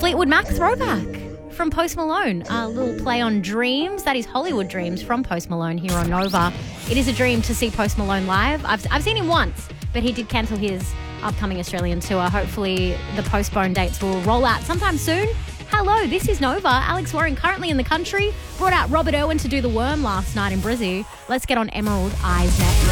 Fleetwood Mac throwback from Post Malone. A little play on Dreams. That is Hollywood Dreams from Post Malone here on Nova. It is a dream to see Post Malone live. I've seen him once, but he did cancel his upcoming Australian tour. Hopefully the postponed dates will roll out sometime soon. Hello, this is Nova. Alex Warren currently in the country. Brought out Robert Irwin to do The Worm last night in Brizzy. Let's get on Emerald Eyes next.